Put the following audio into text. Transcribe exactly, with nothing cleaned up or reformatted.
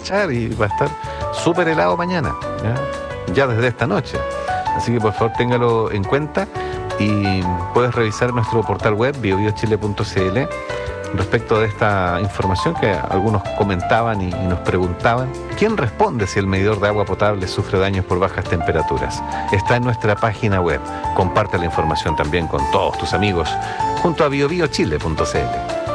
aprovechar y va a estar súper helado mañana, ¿ya? Ya desde esta noche. Así que por favor téngalo en cuenta y puedes revisar nuestro portal web bio bio chile punto c l respecto de esta información que algunos comentaban y, y nos preguntaban. ¿Quién responde si el medidor de agua potable sufre daños por bajas temperaturas? Está en nuestra página web. Comparte la información también con todos tus amigos junto a bio bio chile punto c l.